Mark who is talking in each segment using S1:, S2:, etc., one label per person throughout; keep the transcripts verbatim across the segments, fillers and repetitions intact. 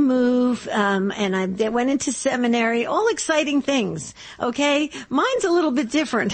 S1: move, um, and I they went into seminary, all exciting things, okay? Mine's a little bit different.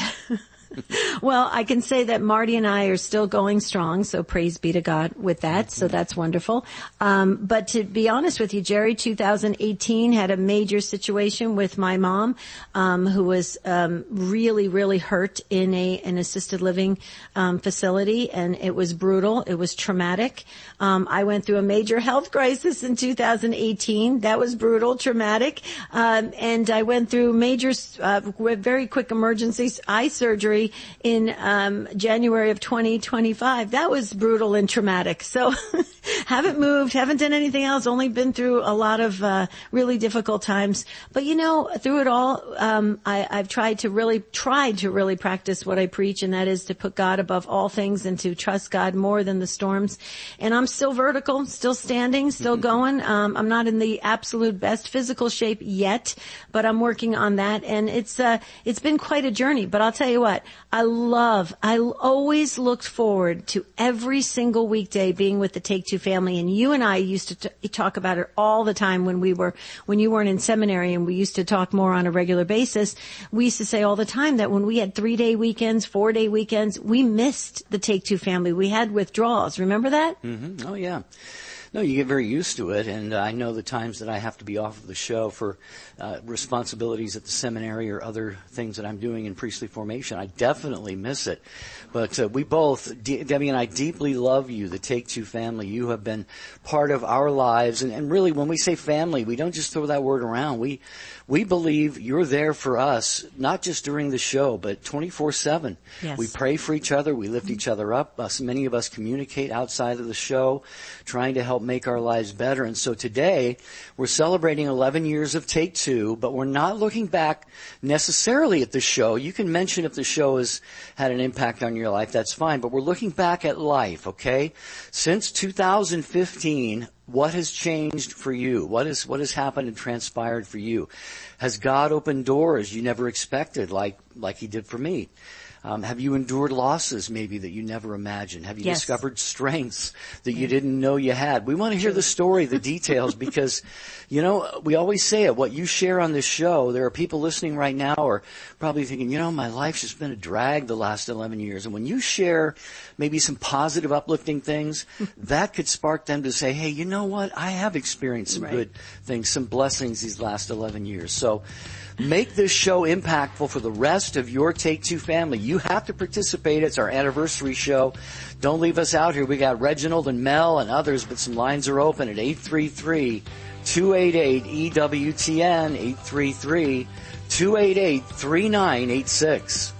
S1: Well, I can say that Marty and I are still going strong, so praise be to God with that. So that's wonderful. Um, but to be honest with you, Jerry, two thousand eighteen had a major situation with my mom, um, who was um, really, really hurt in a an assisted living um, facility, and it was brutal. It was traumatic. Um, I went through a major health crisis in two thousand eighteen. That was brutal, traumatic, um, and I went through major, uh, very quick emergency eye surgery in um January of twenty twenty-five. That was brutal and traumatic. So haven't moved, haven't done anything else, only been through a lot of uh really difficult times. But you know, through it all, um I, I've tried to really, tried to really practice what I preach, and that is to put God above all things and to trust God more than the storms. And I'm still vertical, still standing, still going. Um I'm not in the absolute best physical shape yet, but I'm working on that. And it's uh it's been quite a journey. But I'll tell you what, I love, I always looked forward to every single weekday being with the Take Two family. And you and I used to t- talk about it all the time when we were, when you weren't in seminary, and we used to talk more on a regular basis. We used to say all the time that when we had three day weekends, four day weekends, we missed the Take Two family. We had withdrawals. Remember that?
S2: Mm-hmm. Oh, yeah. No, you get very used to it, and uh, I know the times that I have to be off of the show for uh, responsibilities at the seminary or other things that I'm doing in priestly formation. I definitely miss it. But uh, we both, De- Debbie and I, deeply love you, the Take Two family. You have been part of our lives, and, and really, when we say family, we don't just throw that word around. We we believe you're there for us, not just during the show, but twenty-four seven.
S1: Yes.
S2: We pray for each other. We lift each other up. Uh, so many of us communicate outside of the show, trying to help make our lives better. And so today, we're celebrating eleven years of Take Two, but we're not looking back necessarily at the show. You can mention if the show has had an impact on your life, that's fine, but we're looking back at life, okay? Since two thousand fifteen, what has changed for you? What is, what has happened and transpired for you? Has God opened doors you never expected, like, like He did for me? Um, have you endured losses maybe that you never imagined? Have you
S1: yes.
S2: discovered strengths that you didn't know you had? We want to hear the story, the details, because, you know, we always say it. What you share on this show, there are people listening right now are probably thinking, you know, my life's just been a drag the last eleven years. And when you share maybe some positive, uplifting things, that could spark them to say, hey, you know what? I have experienced some
S1: right.
S2: good things, some blessings these last eleven years. So make this show impactful for the rest of your Take Two family. You have to participate. It's our anniversary show. Don't leave us out here. We got Reginald and Mel and others, but some lines are open at eight three three, two eight eight, E W T N, eight three three, two eight eight, three nine eight six.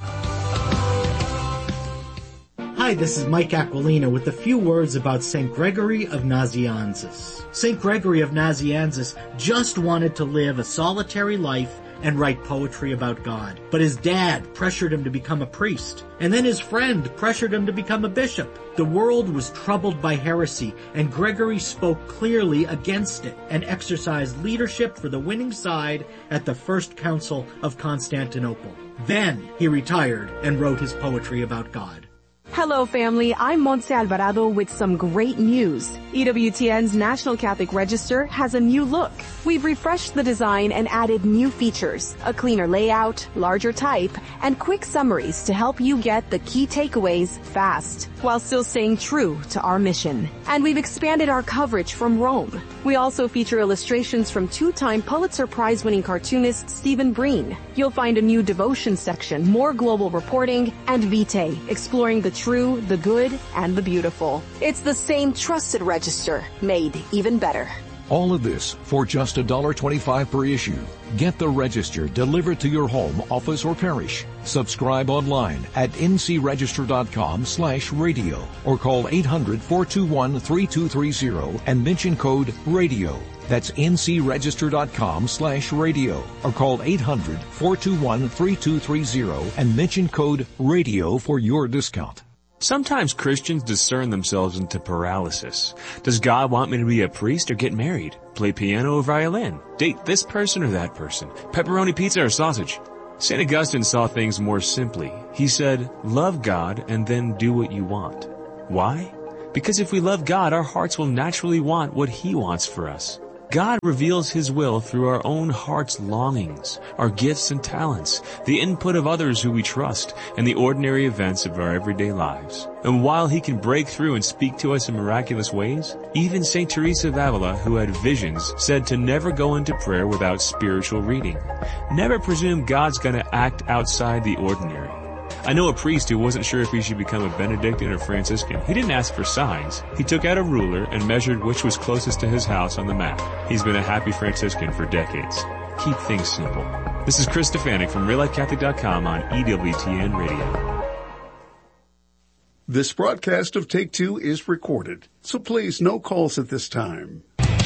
S3: Hi, this is Mike Aquilina with a few words about Saint Gregory of Nazianzus. Saint Gregory of Nazianzus just wanted to live a solitary life and write poetry about God. But his dad pressured him to become a priest, and then his friend pressured him to become a bishop. The world was troubled by heresy, and Gregory spoke clearly against it and exercised leadership for the winning side at the First Council of Constantinople. Then he retired and wrote his poetry about God.
S4: Hello, family. I'm Montse Alvarado with some great news. E W T N's National Catholic Register has a new look. We've refreshed the design and added new features, a cleaner layout, larger type, and quick summaries to help you get the key takeaways fast, while still staying true to our mission. And we've expanded our coverage from Rome. We also feature illustrations from two-time Pulitzer Prize-winning cartoonist Stephen Breen. You'll find a new devotion section, more global reporting, and Vitae, exploring the true, the good, and the beautiful. It's the same trusted register, made even better.
S5: All of this for just one dollar twenty-five per issue. Get the Register delivered to your home, office, or parish. Subscribe online at ncregister.com slash radio or call eight hundred, four two one, three two three zero and mention code RADIO. That's ncregister.com slash radio or call eight hundred, four two one, three two three zero and mention code RADIO for your discount.
S6: Sometimes Christians discern themselves into paralysis. Does God want me to be a priest or get married? Play piano or violin? Date this person or that person? Pepperoni pizza or sausage? Saint Augustine saw things more simply. He said, love God and then do what you want. Why? Because if we love God, our hearts will naturally want what He wants for us. God reveals His will through our own heart's longings, our gifts and talents, the input of others who we trust, and the ordinary events of our everyday lives. And while He can break through and speak to us in miraculous ways, even Saint Teresa of Avila, who had visions, said to never go into prayer without spiritual reading. Never presume God's going to act outside the ordinary. I know a priest who wasn't sure if he should become a Benedictine or Franciscan. He didn't ask for signs. He took out a ruler and measured which was closest to his house on the map. He's been a happy Franciscan for decades. Keep things simple. This is Chris Stefanik from Real Life Catholic dot com on E W T N Radio.
S7: This broadcast of Take Two is recorded, so please no calls at this time.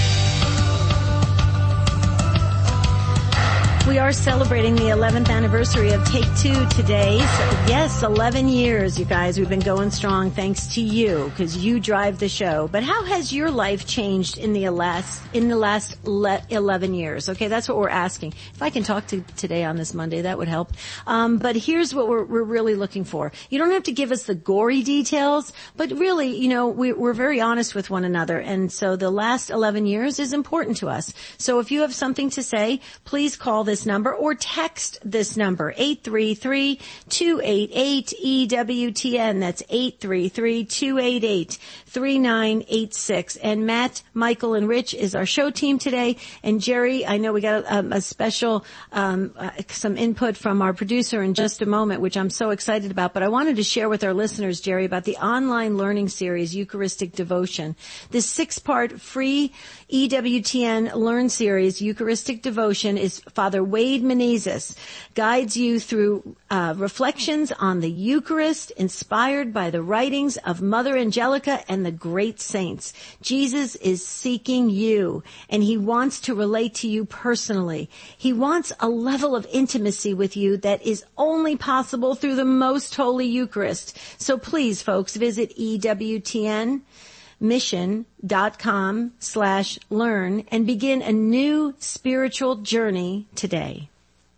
S1: We are celebrating the eleventh anniversary of Take Two today. So yes, eleven years, you guys. We've been going strong thanks to you, because you drive the show. But how has your life changed in the last in the last eleven years? Okay, that's what we're asking. If I can talk to today on this Monday, that would help. Um, but here's what we're, we're really looking for. You don't have to give us the gory details, but really, you know, we, we're very honest with one another. And so the last eleven years is important to us. So if you have something to say, please call this number or text this number, eight three three, two eight eight, E W T N. That's eight three three, two eight eight, three nine eight six. And Matt, Michael, and Rich is our show team today. And Jerry, I know we got um, a special, um, uh, some input from our producer in just a moment, which I'm so excited about. But I wanted to share with our listeners, Jerry, about the online learning series, Eucharistic Devotion. This six-part free E W T N Learn series, Eucharistic Devotion, is Father Wade Menezes, guides you through uh, reflections on the Eucharist inspired by the writings of Mother Angelica and the great saints. Jesus is seeking you, and He wants to relate to you personally. He wants a level of intimacy with you that is only possible through the Most Holy Eucharist. So please, folks, visit E W T N mission dot com slash learn and begin a new spiritual journey today.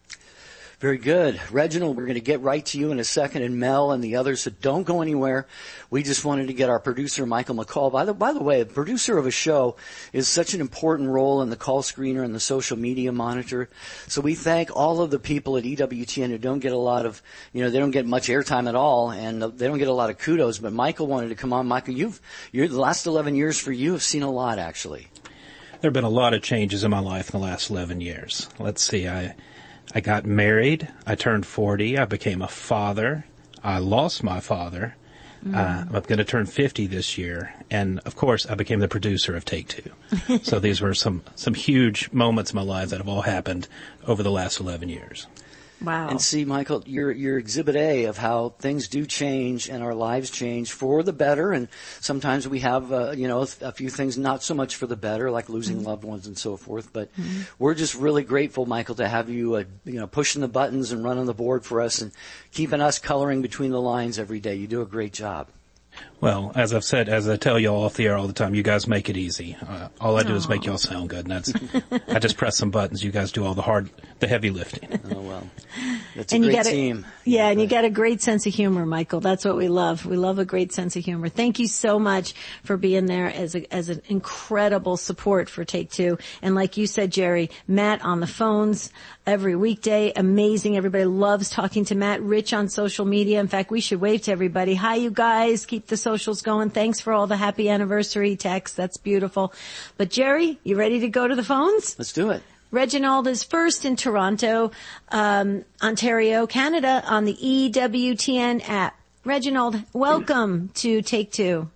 S2: Very good. Reginald, we're going to get right to you in a second, and Mel and the others, so don't go anywhere. We just wanted to get our producer, Michael McCall. By the, by the way, a producer of a show is such an important role in the call screener and the social media monitor. So we thank all of the people at E W T N who don't get a lot of, you know, they don't get much airtime at all, and they don't get a lot of kudos. But Michael wanted to come on. Michael, you've, you're, the last eleven years for you have seen a lot, actually.
S8: There have been a lot of changes in my life in the last eleven years. Let's see, I... I got married, I turned forty, I became a father, I lost my father, mm. uh, I'm going to turn fifty this year, and of course I became the producer of Take Two. So these were some, some huge moments in my life that have all happened over the last eleven years.
S1: Wow.
S2: And see, Michael, you're, you're exhibit A of how things do change and our lives change for the better. And sometimes we have, uh, you know, a few things not so much for the better, like losing mm-hmm. loved ones and so forth. But mm-hmm. we're just really grateful, Michael, to have you, uh, you know, pushing the buttons and running the board for us and keeping us coloring between the lines every day. You do a great job.
S8: Well, as I've said, as I tell y'all off the air all the time, you guys make it easy. Uh, all I do Aww. is make y'all sound good, and that's, I just press some buttons. You guys do all the hard, the heavy lifting.
S2: Oh, well. That's a
S1: and
S2: great
S1: you got
S2: team.
S1: A, yeah, and you got a great sense of humor, Michael. That's what we love. We love a great sense of humor. Thank you so much for being there as a, as an incredible support for Take Two. And like you said, Jerry, Matt on the phones every weekday. Amazing. Everybody loves talking to Matt. Rich on social media. In fact, we should wave to everybody. Hi, you guys. Keep the socials going. Thanks for all the happy anniversary texts. That's beautiful. But Jerry, you ready to go to the phones?
S2: Let's do it.
S1: Reginald is first in Toronto, um, Ontario, Canada, on the E W T N app. Reginald, welcome to Take Two.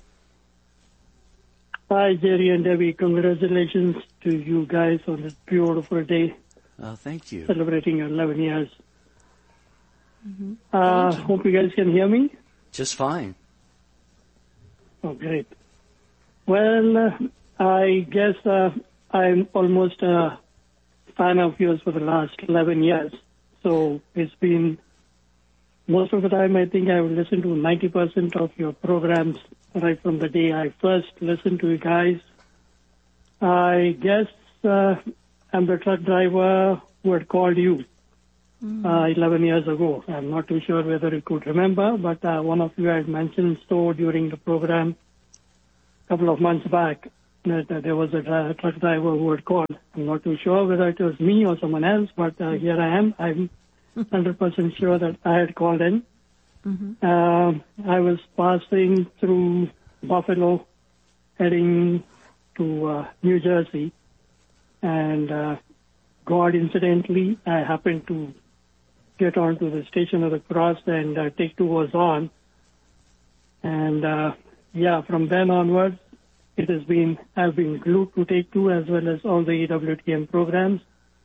S9: Hi, Jerry and Debbie. Congratulations to you guys on this beautiful day.
S2: Oh, thank you.
S9: Celebrating your eleven years.
S1: Mm-hmm.
S9: Uh, you. Hope you guys can hear me.
S2: Just fine.
S9: Oh, great. Well, uh, I guess uh, I'm almost a fan of yours for the last eleven years. So it's been, most of the time I think I've listened to ninety percent of your programs right from the day I first listened to you guys. I guess uh, I'm the truck driver who had called you mm. uh, eleven years ago. I'm not too sure whether you could remember, but uh, one of you had mentioned so during the program a couple of months back. that uh, there was a dri- truck driver who had called. I'm not too sure whether it was me or someone else, but uh, here I am. I'm one hundred percent sure that I had called in. Mm-hmm. Uh, I was passing through Buffalo, heading to uh, New Jersey, and uh, God, incidentally, I happened to get onto the Station of the Cross, and uh, Take Two was on. And, uh, yeah, from then onwards, it has been, I've been glued to Take Two as well as all the E W T N programs.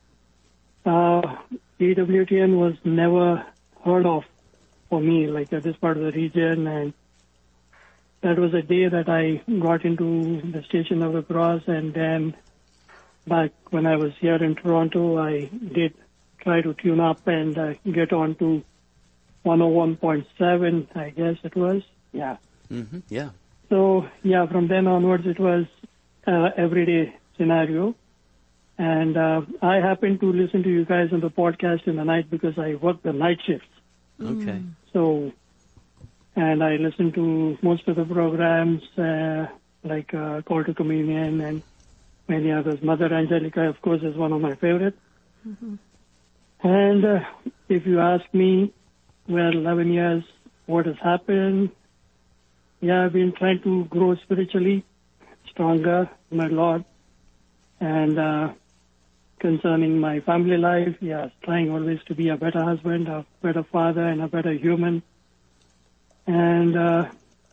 S9: Uh, E W T N was never heard of for me, like at this part of the region, and that was a day that I got into the Station of the Cross, and then back when I was here in Toronto, I did try to tune up and uh, get on to one oh one point seven, I guess it was. Yeah.
S2: Mm-hmm. Yeah.
S9: So, yeah, from then onwards, it was uh, everyday scenario. And uh, I happened to listen to you guys on the podcast in the night because I work the night shifts.
S2: Okay.
S9: So, and I listened to most of the programs, uh, like uh, Call to Communion and many others. Mother Angelica, of course, is one of my favorites. Mm-hmm. And uh, if you ask me, well, eleven years, what has happened? Yeah, I've been trying to grow spiritually, stronger, my Lord. And uh, concerning my family life, yes, trying always to be a better husband, a better father, and a better human. And uh,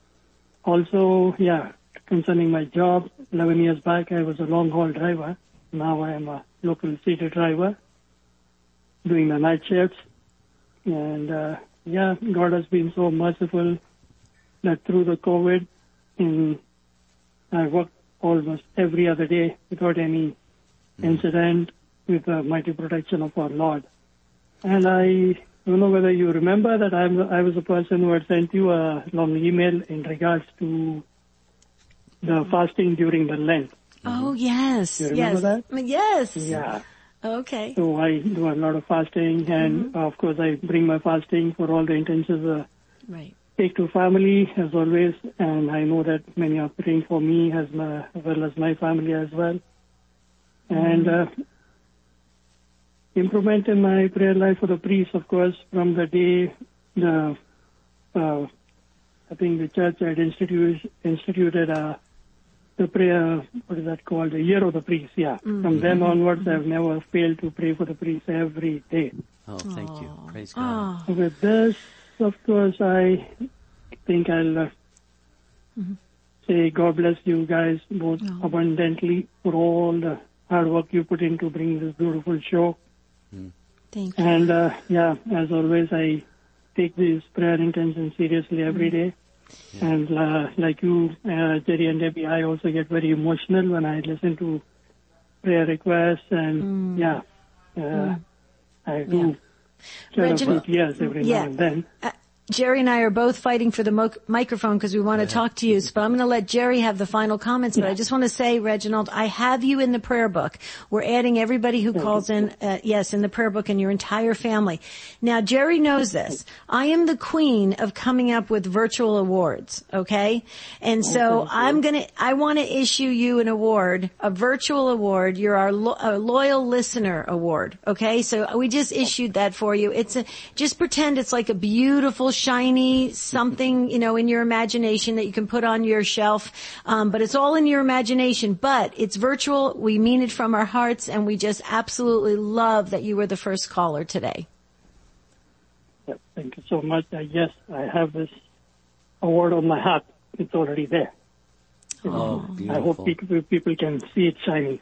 S9: also, yeah, concerning my job, eleven years back, I was a long-haul driver. Now I am a local city driver, doing the night shifts. And, uh, yeah, God has been so merciful that through the COVID, in, I worked almost every other day without any mm. incident, with the mighty protection of our Lord. And I don't know whether you remember that I'm, I was a person who had sent you a long email in regards to the fasting during the Lent.
S1: Oh, yes.
S9: You remember
S1: yes. that? Yes.
S9: Yeah.
S1: Okay.
S9: So I do a lot of fasting, and mm-hmm. of course I bring my fasting for all the intentions uh,
S1: right.
S9: Take Two family, as always, and I know that many are praying for me as, my, as well as my family as well. Mm-hmm. And uh, improvement in my prayer life for the priest, of course, from the day the uh, I think the church had instituted, instituted uh, the prayer, what is that called, the year of the priest, yeah. Mm-hmm. From then onwards, I've never failed to pray for the priest every day.
S2: Oh, thank you. Praise
S1: God.
S2: God.
S9: With this, of course, I think I'll uh, mm-hmm. say God bless you guys both oh. abundantly for all the hard work you put in to bring this beautiful show.
S2: Mm.
S1: Thank you.
S9: And, uh, yeah, as always, I take these prayer intentions seriously every day. Yeah. And uh, like you, uh, Jerry and Debbie, I also get very emotional when I listen to prayer requests. And, mm. yeah, uh, mm. I do.
S1: Yeah. Reginald,
S9: yes, every
S1: yeah.
S9: now and then.
S1: Uh, Jerry and I are both fighting for the mo- microphone because we want to talk to you. So, but I'm going to let Jerry have the final comments. But I just want to say, Reginald, I have you in the prayer book. We're adding everybody who calls in, uh, yes, in the prayer book and your entire family. Now, Jerry knows this. I am the queen of coming up with virtual awards, okay? And so I'm going to, I want to issue you an award, a virtual award. You're our lo- a loyal listener award, okay? So we just issued that for you. It's a, just pretend it's like a beautiful, shiny something, you know, in your imagination that you can put on your shelf. Um, but it's all in your imagination, but it's virtual. We mean it from our hearts, and we just absolutely love that you were the first caller today.
S9: Yeah, thank you so much. Uh, yes, I have this award on my heart. It's already there.
S2: Oh, beautiful.
S9: I hope people, people can see it shining.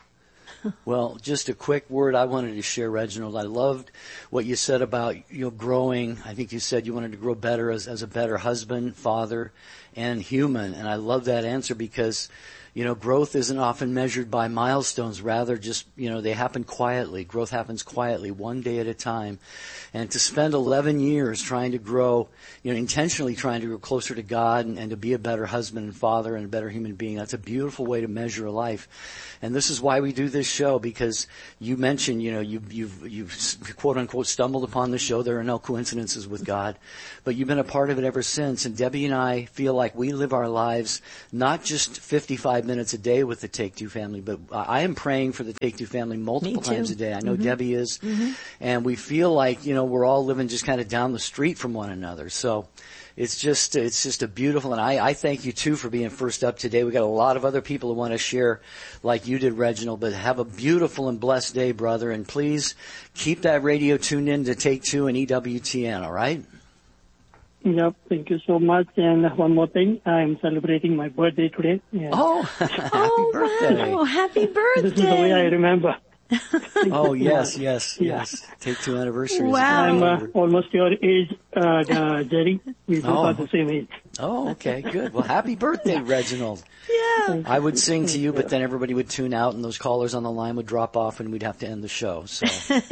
S2: Well, just a quick word I wanted to share, Reginald. I loved what you said about, you know, growing. I think you said you wanted to grow better as, as a better husband, father, and human. And I love that answer because, you know, growth isn't often measured by milestones. Rather, just, you know, they happen quietly. Growth happens quietly, one day at a time. And to spend eleven years trying to grow, you know, intentionally trying to grow closer to God and, and to be a better husband and father and a better human being, that's a beautiful way to measure a life. And this is why we do this show, because you mentioned, you know, you've, you've, you've quote unquote stumbled upon the show. There are no coincidences with God, but you've been a part of it ever since. And Debbie and I feel like we live our lives not just fifty-five five minutes a day with the Take Two family, but I am praying for the Take Two family multiple times a day. I know mm-hmm. Debbie is. Mm-hmm. And we feel like, you know, we're all living just kind of down the street from one another. So it's just, it's just a beautiful, and I, I thank you too for being first up today. We got a lot of other people who want to share like you did, Reginald, but have a beautiful and blessed day, brother. And please keep that radio tuned in to Take Two and E W T N, all right?
S9: Yep, thank you so much. And one more thing, I'm celebrating my birthday today. Yeah.
S2: Oh, happy
S1: oh,
S2: birthday.
S1: Wow, happy birthday.
S9: This is the way I remember.
S2: Oh, yes, yes, yes. Take Two anniversary.
S1: Wow.
S9: I'm uh, almost your age, uh, uh, Jerry. We both
S2: oh.
S9: are the same age.
S2: Oh, okay, good. Well, happy birthday, Reginald.
S1: Yeah.
S2: I would sing to you, but then everybody would tune out and those callers on the line would drop off and we'd have to end the show. So,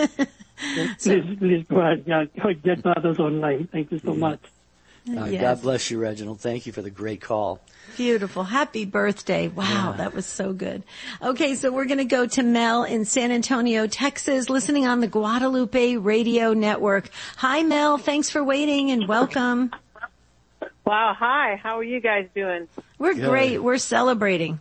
S9: please, please go ahead. Yeah, get others online. Thank you so yeah. much.
S2: Uh,
S1: yes.
S2: God bless you, Reginald. Thank you for the great call.
S1: Beautiful. Happy birthday. Wow, yeah. That was so good. Okay, so we're going to go to Mel in San Antonio, Texas, listening on the Guadalupe Radio Network. Hi, Mel. Thanks for waiting and welcome.
S10: Wow, hi. How are you guys doing?
S1: We're
S2: good.
S1: Great. We're celebrating.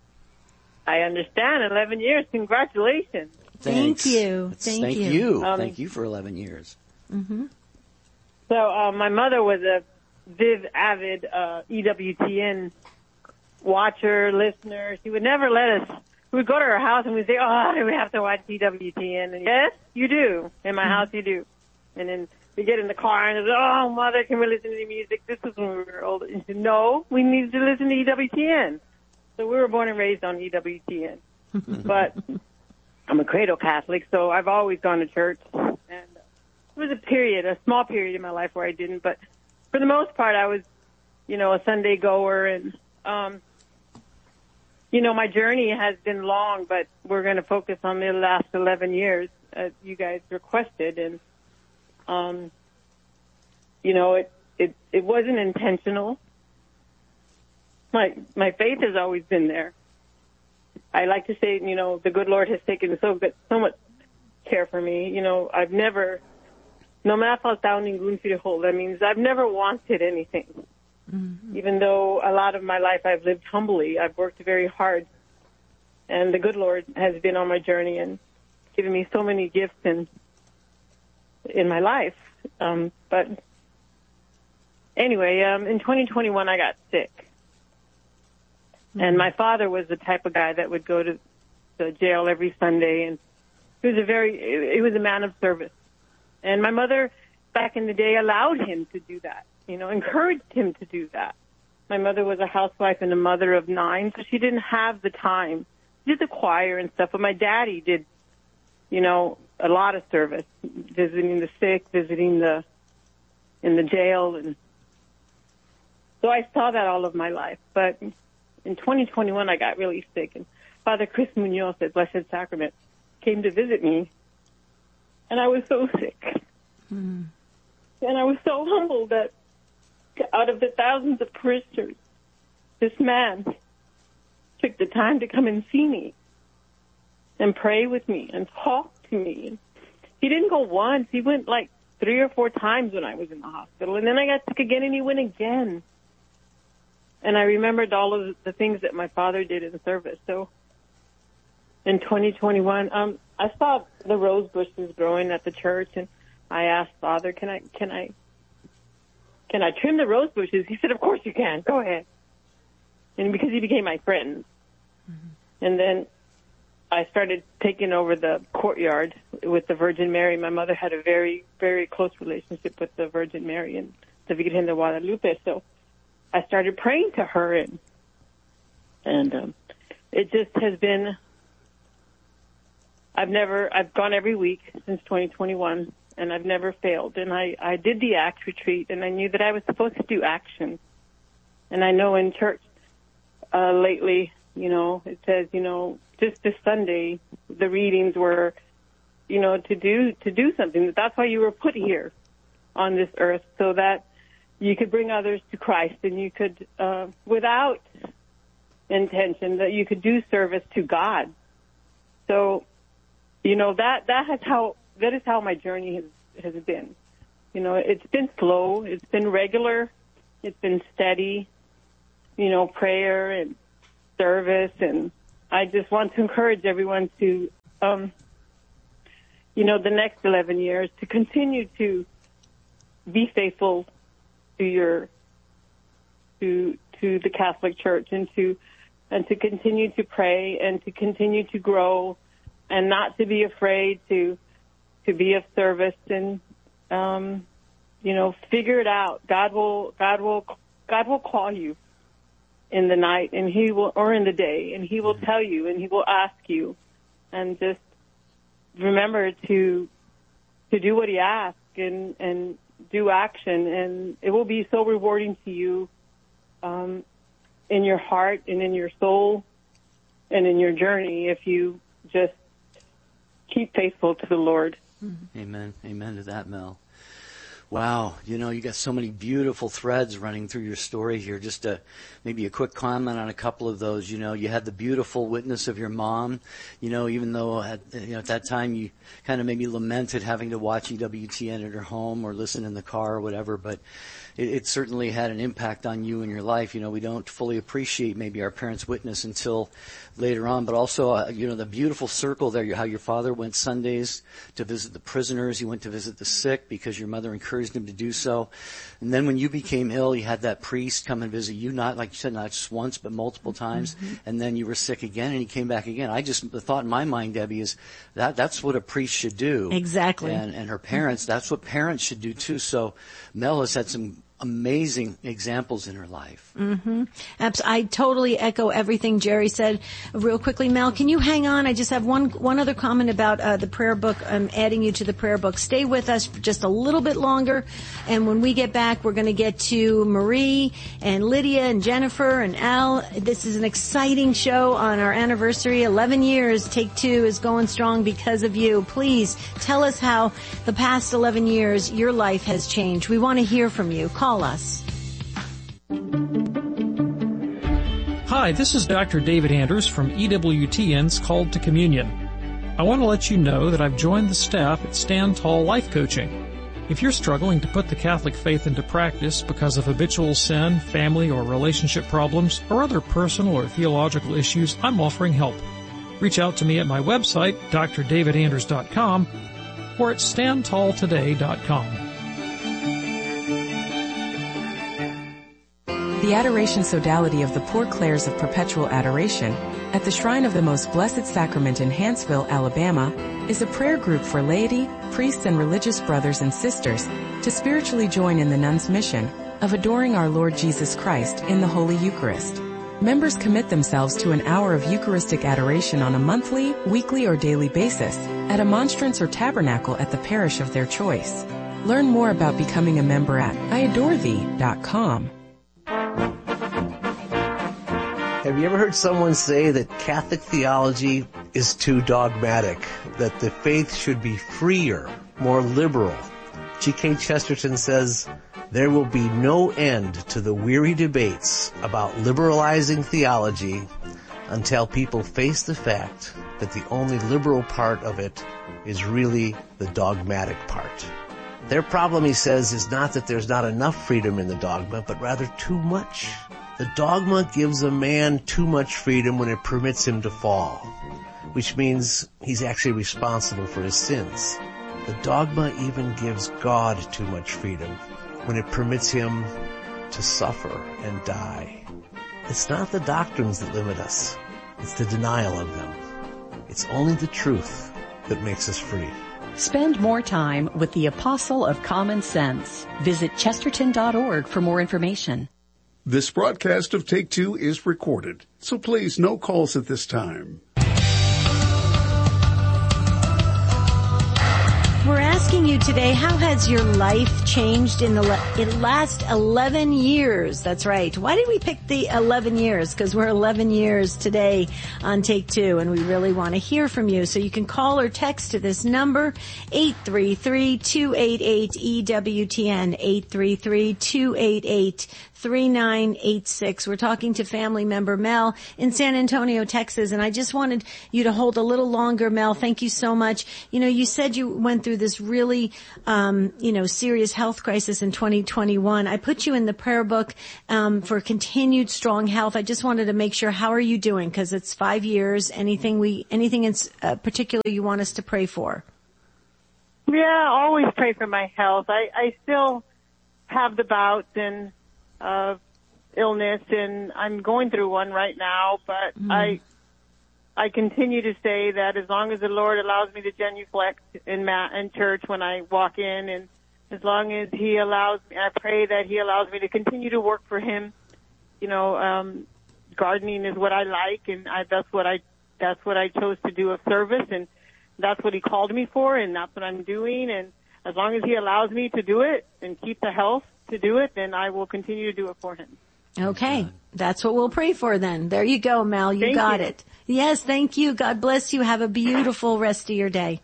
S10: I understand. eleven years. Congratulations.
S2: Thanks.
S1: Thank you.
S2: Thank,
S1: Thank
S2: you.
S1: you.
S10: Um,
S2: Thank you for eleven years.
S1: Mm-hmm.
S10: So uh, my mother was a Viv avid uh, E W T N watcher, listener. She would never let us. We would go to her house and we'd say, "Oh, do we have to watch E W T N?" And yes, you do. In my mm-hmm. house, you do. And then we get in the car and say, "Oh, Mother, can we listen to music?" This was when we were older. And she said, "No, we need to listen to E W T N." So we were born and raised on E W T N. But I'm a cradle Catholic, so I've always gone to church. And it was a period, a small period in my life where I didn't, but for the most part, I was, you know, a Sunday goer, and, um, you know, my journey has been long, but we're going to focus on the last eleven years, as you guys requested, and, um, you know, it, it, it wasn't intentional. My, my faith has always been there. I like to say, you know, the good Lord has taken so good, so much care for me. You know, I've never, no me ha faltado ningún frijol. That means I've never wanted anything. Mm-hmm. Even though a lot of my life I've lived humbly, I've worked very hard. And the good Lord has been on my journey and given me so many gifts in, in my life. Um, but anyway, um, in twenty twenty-one, I got sick. Mm-hmm. And my father was the type of guy that would go to the jail every Sunday. And he was a very, he was a man of service. And my mother, back in the day, allowed him to do that, you know, encouraged him to do that. My mother was a housewife and a mother of nine, so she didn't have the time. She did the choir and stuff, but my daddy did, you know, a lot of service, visiting the sick, visiting the, in the jail. And so I saw that all of my life. But in twenty twenty-one, I got really sick, and Father Chris Munoz at Blessed Sacrament came to visit me. And I was so sick. Mm. And I was so humbled that out of the thousands of parishioners, this man took the time to come and see me and pray with me and talk to me. He didn't go once. He went like three or four times when I was in the hospital. And then I got sick again, and he went again. And I remembered all of the things that my father did in service. So in twenty twenty-one, um, I saw the rose bushes growing at the church, and I asked Father, can I, can I, can I trim the rose bushes? He said, of course you can. Go ahead. And because he became my friend. Mm-hmm. And then I started taking over the courtyard with the Virgin Mary. My mother had a very, very close relationship with the Virgin Mary and the Virgen de Guadalupe. So I started praying to her, and, and, um, it just has been, I've never, I've gone every week since twenty twenty-one, and I've never failed. And I, I did the ACTS retreat, and I knew that I was supposed to do action. And I know in church, uh, lately, you know, it says, you know, just this Sunday, the readings were, you know, to do, to do something. That's why you were put here on this earth, so that you could bring others to Christ, and you could, uh, without intention, that you could do service to God. So, you know, that, that has how, that is how my journey has, has been. You know, it's been slow, it's been regular, it's been steady, you know, prayer and service. And I just want to encourage everyone to, um, you know, the next eleven years to continue to be faithful to your, to, to the Catholic Church, and to, and to continue to pray and to continue to grow, and not to be afraid to, to be of service, and, um, you know, figure it out. God will, God will, God will call you in the night, and he will, or in the day, and he will tell you, and he will ask you, and just remember to, to do what he asks, and, and do action, and it will be so rewarding to you, um, in your heart and in your soul and in your journey if you just keep faithful to the Lord.
S2: Amen. Amen to that, Mel. Wow, you know, you got so many beautiful threads running through your story here. Just a, maybe a quick comment on a couple of those. You know, you had the beautiful witness of your mom. You know, even though at, you know, at that time you kind of maybe lamented having to watch E W T N at her home or listen in the car or whatever, but it, it certainly had an impact on you and your life. You know, we don't fully appreciate maybe our parents' witness until later on, but also, uh, you know, the beautiful circle there, how your father went Sundays to visit the prisoners. He went to visit the sick because your mother encouraged him to do so. And then when you became ill, you had that priest come and visit you, not like you said, not just once, but multiple times. Mm-hmm. And then you were sick again and he came back again. I just, the thought in my mind, Debbie, is that that's what a priest should do.
S1: Exactly.
S2: And, and her parents, that's what parents should do too. So Mel has had some amazing examples in her life.
S1: Mm-hmm. Abs- I totally echo everything Jerry said. Real quickly, Mel, can you hang on? I just have one one other comment about uh, the prayer book. I'm adding you to the prayer book. Stay with us for just a little bit longer, and when we get back, we're going to get to Marie and Lydia and Jennifer and Al. This is an exciting show on our anniversary. eleven years. Take Two is going strong because of you. Please tell us how the past eleven years your life has changed. We want to hear from you. Call us.
S11: Hi, this is Doctor David Anders from E W T N's Called to Communion. I want to let you know that I've joined the staff at Stand Tall Life Coaching. If you're struggling to put the Catholic faith into practice because of habitual sin, family or relationship problems, or other personal or theological issues, I'm offering help. Reach out to me at my website, d r david anders dot com, or at stand tall today dot com.
S12: The Adoration Sodality of the Poor Clares of Perpetual Adoration at the Shrine of the Most Blessed Sacrament in Hanceville, Alabama, is a prayer group for laity, priests, and religious brothers and sisters to spiritually join in the nuns' mission of adoring our Lord Jesus Christ in the Holy Eucharist. Members commit themselves to an hour of Eucharistic adoration on a monthly, weekly, or daily basis at a monstrance or tabernacle at the parish of their choice. Learn more about becoming a member at I adore thee dot com.
S13: Have you ever heard someone say that Catholic theology is too dogmatic, that the faith should be freer, more liberal? G K Chesterton says, there will be no end to the weary debates about liberalizing theology until people face the fact that the only liberal part of it is really the dogmatic part. Their problem, he says, is not that there's not enough freedom in the dogma, but rather too much. The dogma gives a man too much freedom when it permits him to fall, which means he's actually responsible for his sins. The dogma even gives God too much freedom when it permits him to suffer and die. It's not the doctrines that limit us, it's the denial of them. It's only the truth that makes us free.
S14: Spend more time with the Apostle of Common Sense. Visit chesterton dot org for more information.
S7: This broadcast of Take Two is recorded, so please no calls at this time.
S1: We're asking you today, how has your life changed in the le- in last eleven years? That's right. Why did we pick the eleven years? Because we're eleven years today on Take Two, and we really want to hear from you. So you can call or text to this number, eight three three, two eight eight, E W T N, eight three three, two eight eight, three nine eight six. We're talking to family member Mel in San Antonio, Texas, and I just wanted you to hold a little longer, Mel. Thank you so much. You know, you said you went through this really really, um, you know, serious health crisis in twenty twenty-one. I put you in the prayer book um, for continued strong health. I just wanted to make sure, how are you doing? Because it's five years. Anything we, anything in uh, particular you want us to pray for?
S10: Yeah, always pray for my health. I, I still have the bouts and uh, illness, and I'm going through one right now. But mm. I, I continue to say that as long as the Lord allows me to genuflect in ma- in church when I walk in, and as long as He allows me, I pray that He allows me to continue to work for Him. You know, um, gardening is what I like, and I, that's what I that's what I chose to do of service, and that's what He called me for, and that's what I'm doing. And as long as He allows me to do it and keep the health to do it, then I will continue to do it for Him.
S1: Okay. That's what we'll pray for then. There you go, Mel. You
S10: thank
S1: got
S10: you.
S1: it. Yes, thank you. God bless you. Have a beautiful rest of your day.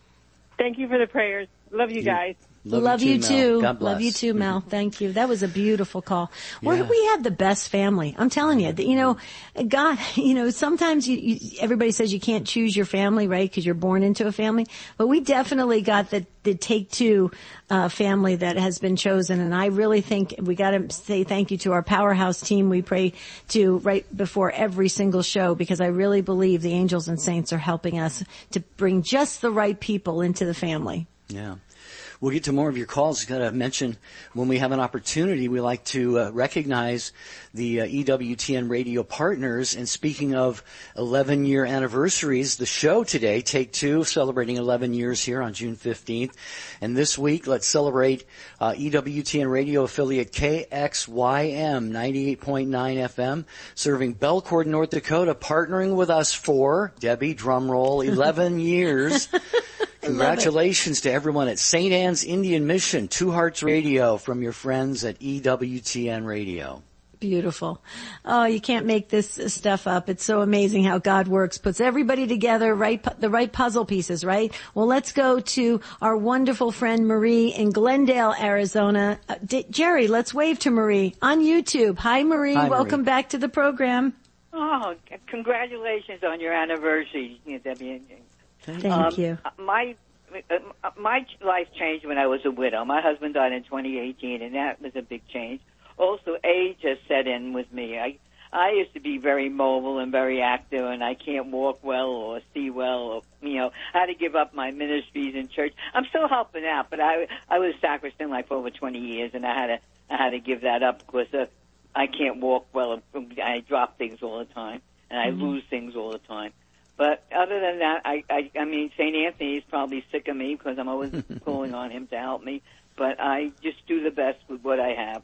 S10: Thank you for the prayers. Love you guys.
S2: Love,
S1: Love
S2: you
S1: you
S2: too.
S1: too.
S2: Mel. God bless.
S1: Love you too, Mel. Thank you. That was a beautiful call. We're,
S2: Yeah.
S1: we have the best family. I'm telling you. You know, God. You know, sometimes you, you, everybody says you can't choose your family, right? Because you're born into a family. But we definitely got the the Take Two uh, family that has been chosen, and I really think we got to say thank you to our powerhouse team. We pray to right before every single show, because I really believe the angels and saints are helping us to bring just the right people into the family.
S2: Yeah. We'll get to more of your calls. Got to mention, when we have an opportunity, we like to uh, recognize the uh, E W T N radio partners. And speaking of eleven-year anniversaries, the show today, Take Two, celebrating eleven years here on June fifteenth. And this week, let's celebrate uh, E W T N radio affiliate K X Y M ninety-eight point nine F M, serving Belcourt, North Dakota, partnering with us for, Debbie, drum roll, eleven years. Congratulations to everyone at Saint Anne's Indian Mission, Two Hearts Radio, from your friends at E W T N Radio.
S1: Beautiful. Oh, you can't make this stuff up. It's so amazing how God works, puts everybody together, right, the right puzzle pieces, right? Well, let's go to our wonderful friend Marie in Glendale, Arizona. Uh, D- Jerry, let's wave to Marie on YouTube. Hi, Marie.
S2: Hi,
S1: Welcome
S2: Marie.
S1: back to the program.
S15: Oh, c- congratulations on your anniversary, Debbie.
S1: Thank
S15: um,
S1: you.
S15: My uh, my life changed when I was a widow. My husband died in twenty eighteen, and that was a big change. Also, age has set in with me. I I used to be very mobile and very active, and I can't walk well or see well, or you know, I had to give up my ministries in church. I'm still helping out, but I I was sacristan like for over twenty years, and I had to I had to give that up because uh, I can't walk well. I drop things all the time, and I mm-hmm. lose things all the time. But other than that, I, I, I mean, Saint Anthony is probably sick of me because I'm always calling on him to help me. But I just do the best with what I have.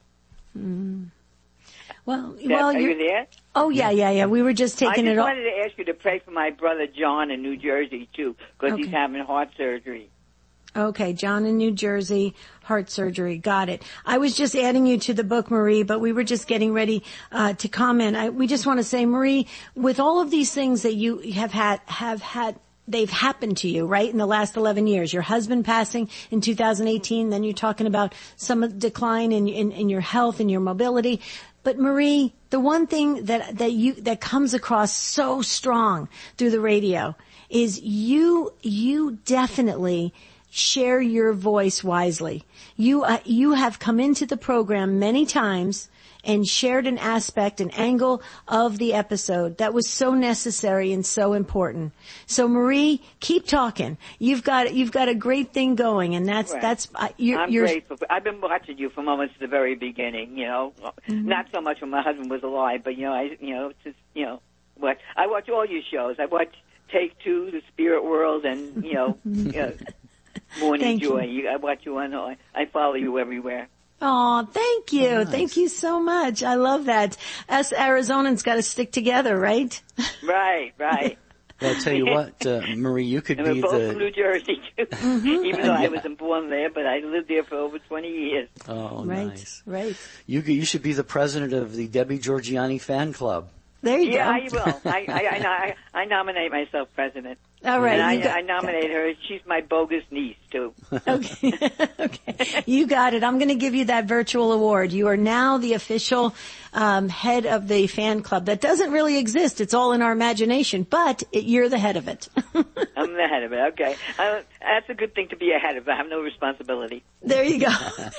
S1: Mm. Well,
S15: That,
S1: well,
S15: are
S1: you're,
S15: you there?
S1: Oh yeah, yeah, yeah. We were just taking
S15: I just
S1: it.
S15: wanted to ask you to pray for my brother John in New Jersey too, because
S1: Okay.
S15: he's having heart surgery.
S1: Okay, John in New Jersey, heart surgery. Got it. I was just adding you to the book, Marie, but we were just getting ready uh, to comment. I, we just want to say, Marie, with all of these things that you have had, have had, they've happened to you, right, in the last eleven years. Your husband passing in two thousand eighteen, then you're talking about some decline in, in, in your health and your mobility. But Marie, the one thing that, that you, that comes across so strong through the radio is you, you definitely share your voice wisely. You, uh, you have come into the program many times and shared an aspect, an angle of the episode that was so necessary and so important. So Marie, keep talking. You've got, you've got a great thing going, and that's,
S15: Right.
S1: that's, uh, you're,
S15: I'm
S1: you're,
S15: grateful. I've been watching you from almost the very beginning. You know,
S1: Mhm.
S15: not so much when my husband was alive, but you know, I, you know, just you know, what I watch all your shows. I watch Take Two, The Spirit World, and you know, you know Morning
S1: Thank
S15: Joy.
S1: you.
S15: You, I watch you on. I follow you everywhere.
S1: Oh, thank you.
S2: Nice.
S1: Thank you so much. I love that. Us Arizonans got to stick together, right?
S15: Right, right.
S2: Well, I'll tell you what, uh, Marie, you could
S15: And we're
S2: be
S15: both
S2: the...
S15: from New Jersey, too.
S1: Mm-hmm.
S15: Even though I
S2: Yeah.
S15: wasn't born there, but I lived there for over twenty years.
S2: Oh,
S1: Right,
S2: nice.
S1: right.
S2: You, you should be the president of the Debbie Georgiani fan club.
S1: There you
S15: yeah,
S1: go.
S15: I will. I, I, I, I, I nominate myself president.
S1: All right.
S15: And I,
S1: you got-
S15: I nominate her. She's my bogus niece, too.
S1: Okay. Okay. You got it. I'm going to give you that virtual award. You are now the official um, head of the fan club. That doesn't really exist. It's all in our imagination, but it, you're the head of it.
S15: I'm the ahead of it. Okay. Uh, that's a good thing to be ahead of. I have no responsibility.
S1: There you go.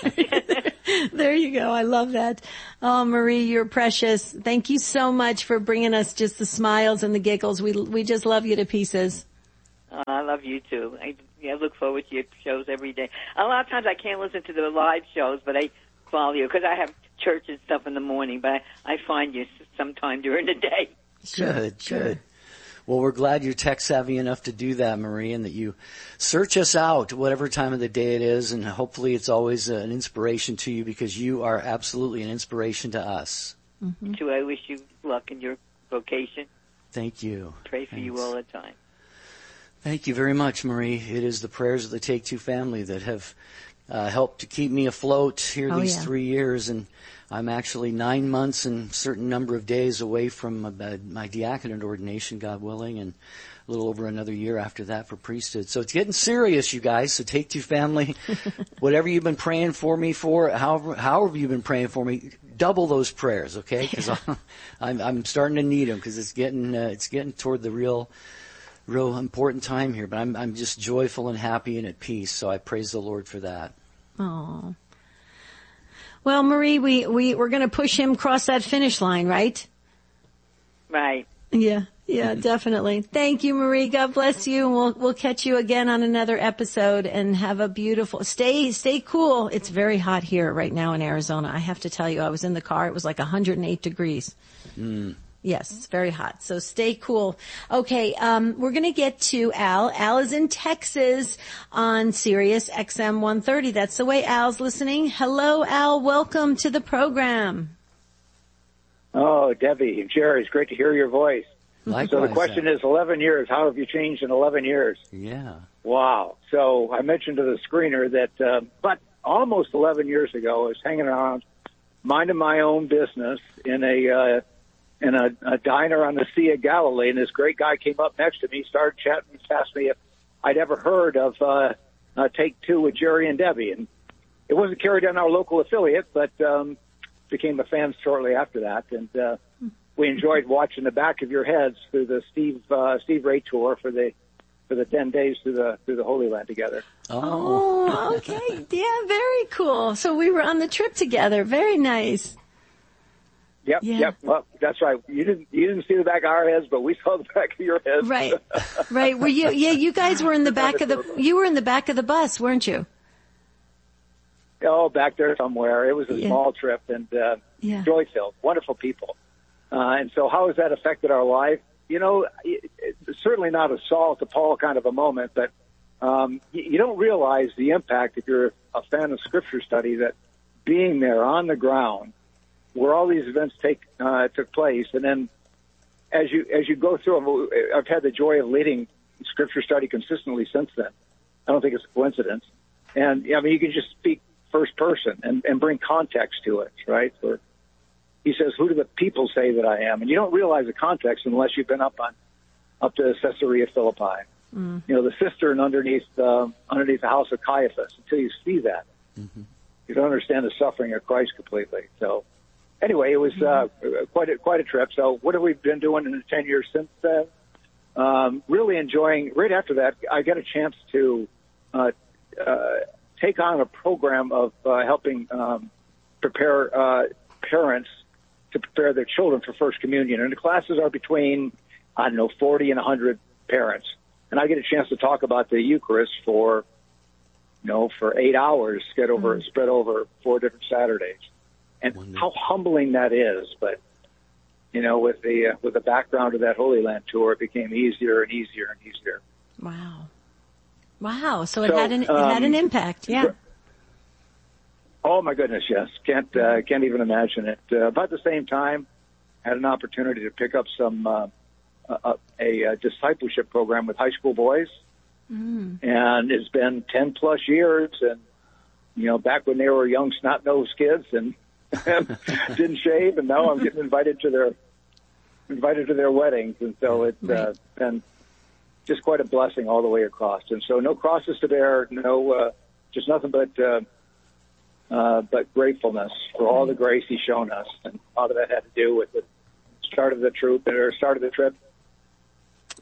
S1: There you go. I love that. Oh, Marie, you're precious. Thank you so much for bringing us just the smiles and the giggles. We we just love you to pieces.
S15: Uh, I love you, too. I, I look forward to your shows every day. A lot of times I can't listen to the live shows, but I follow you because I have church and stuff in the morning, but I, I find you sometime during the day.
S2: Good, good. Well, we're glad you're tech savvy enough to do that, Marie, and that you search us out whatever time of the day it is, and hopefully it's always an inspiration to you because you are absolutely an inspiration to us.
S15: Mm-hmm. Too, I wish you luck in your vocation.
S2: Thank you.
S15: Pray for
S2: Thanks.
S15: you all the time.
S2: Thank you very much, Marie. It is the prayers of the Take Two family that have uh, helped to keep me afloat here
S1: oh,
S2: these
S1: yeah.
S2: three years, and I'm actually nine months and a certain number of days away from uh, my diaconate ordination, God willing, and a little over another year after that for priesthood. So it's getting serious, you guys. So Take Two family, whatever you've been praying for me for, however, however you've been praying for me, double those prayers, okay? Because I'm, I'm starting to need them because it's getting uh, it's getting toward the real. Real important time here, but I'm I'm just joyful and happy and at peace. So I praise the Lord for that.
S1: Oh, well, Marie, we we we're going to push him across that finish line, right?
S15: Right.
S1: Yeah, yeah, definitely. Thank you, Marie. God bless you. We'll we'll catch you again on another episode and have a beautiful. Stay stay cool. It's very hot here right now in Arizona. I have to tell you, I was in the car. It was like one hundred eight degrees.
S2: Mm.
S1: Yes, it's very hot. So stay cool. Okay, um, we're going to get to Al. Al is in Texas on Sirius X M one thirty. That's the way Al's listening. Hello, Al. Welcome to the program.
S16: Oh, Debbie and Jerry, it's great to hear your voice.
S2: Likewise,
S16: so the question
S2: Al.
S16: is eleven years. How have you changed in eleven years?
S2: Yeah.
S16: Wow. So I mentioned to the screener that, uh, but almost eleven years ago, I was hanging around, minding my own business in a, uh, in a, a diner on the Sea of Galilee, and this great guy came up next to me, started chatting, and asked me if I'd ever heard of uh, uh, Take Two with Jerry and Debbie. And it wasn't carried on our local affiliate, but um, became a fan shortly after that. And uh, we enjoyed watching the back of your heads through the Steve uh, Steve Ray tour for the for the ten days through the through the Holy Land together.
S1: Oh, oh okay, yeah, very cool. So we were on the trip together. Very nice.
S16: Yep,
S1: yeah.
S16: yep. Well, that's right. You didn't you didn't see the back of our heads, but we saw the back of your heads.
S1: Right, right. Were you? Yeah, you guys were in the back of the. You were in the back of the bus, weren't you?
S16: Oh, back there somewhere. It was a
S1: yeah.
S16: small trip and uh,
S1: yeah.
S16: joy-filled, wonderful people. Uh, and so, how has that affected our life? You know, it, it's certainly not a Saul to Paul kind of a moment, but um, you, you don't realize the impact if you're a fan of Scripture study that being there on the ground, where all these events take uh, took place, and then as you as you go through them, I've had the joy of leading Scripture study consistently since then. I don't think it's a coincidence, and I mean you can just speak first person and, and bring context to it, right? For he says, "Who do the people say that I am?" And you don't realize the context unless you've been up on up to Caesarea Philippi, mm. you know, the cistern underneath uh, underneath the house of Caiaphas. Until you see that, mm-hmm. you don't understand the suffering of Christ completely. So. Anyway, it was uh, quite a, quite a trip. So what have we been doing in the ten years since then? Um, really enjoying, right after that, I got a chance to uh, uh, take on a program of uh, helping um, prepare uh, parents to prepare their children for First Communion. And the classes are between, I don't know, forty and one hundred parents. And I get a chance to talk about the Eucharist for, you know, for eight hours, spread over, mm-hmm. spread over four different Saturdays. And Wonderful. How humbling that is, but you know, with the uh, with the background of that Holy Land tour, it became easier and easier and easier.
S1: Wow, wow! So it
S16: so,
S1: had an it
S16: um,
S1: had an impact, yeah.
S16: Oh my goodness, yes. Can't uh, can't even imagine it. Uh, about the same time, had an opportunity to pick up some uh, a, a, a discipleship program with high school boys, mm. and it's been ten plus years, and you know, back when they were young snot-nosed kids and. didn't shave, and now I'm getting invited to their invited to their weddings, and so it's right. uh, been just quite a blessing all the way across. And so, no crosses to bear, no, uh, just nothing but uh, uh, but gratefulness for all the grace He's shown us, and all that had to do with the start of the troop or start of the trip.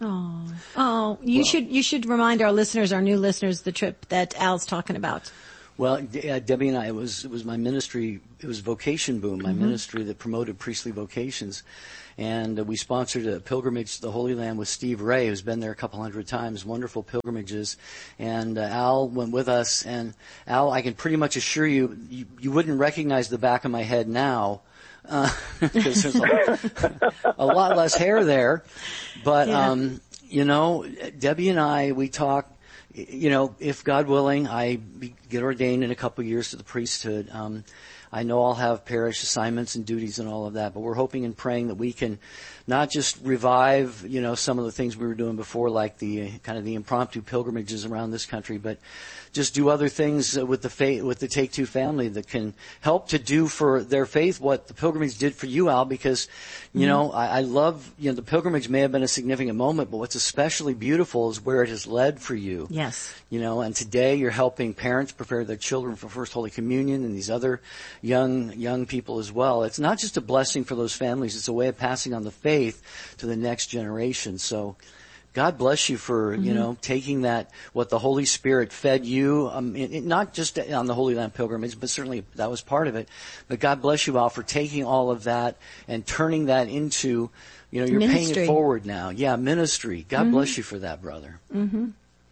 S1: Oh, oh, you
S2: Well-
S1: should, you should remind our listeners, our new listeners, the trip that Al's talking about.
S2: Well, De- uh, Debbie and I, it was, it was my ministry, it was Vocation Boom, my
S1: Mhm.
S2: ministry that promoted priestly vocations. And uh, we sponsored a pilgrimage to the Holy Land with Steve Ray, who's been there a couple hundred times, wonderful pilgrimages. And uh, Al went with us. And Al, I can pretty much assure you, you, you wouldn't recognize the back of my head now, because there's a, a lot less hair there. But,
S17: Yeah.
S2: um, you know, Debbie and I, we talk, you know, if God willing, I be, get ordained in a couple of years to the priesthood. Um, I know I'll have parish assignments and duties and all of that, but we're hoping and praying that we can not just revive, you know, some of the things we were doing before, like the uh, kind of the impromptu pilgrimages around this country, but just do other things uh, with the faith, with the Take Two family that can help to do for their faith what the pilgrimage did for you, Al, because, you
S17: Mhm.
S2: know, I, I love, you know, the pilgrimage may have been a significant moment, but what's especially beautiful is where it has led for you.
S1: Yes.
S2: You know, and today you're helping parents prepare their children for First Holy Communion and these other young, young people as well. It's not just a blessing for those families, it's a way of passing on the faith to the next generation. So, God bless you for, you
S17: Mhm.
S2: know, taking that, what the Holy Spirit fed you, um, it, it, not just on the Holy Land pilgrimage, but certainly that was part of it. But God bless you, Al, for taking all of that and turning that into, you know, you're paying
S1: Ministry.
S2: it forward now. Yeah, ministry. God
S1: Mhm.
S2: bless you for that, brother.
S1: Mm-hmm.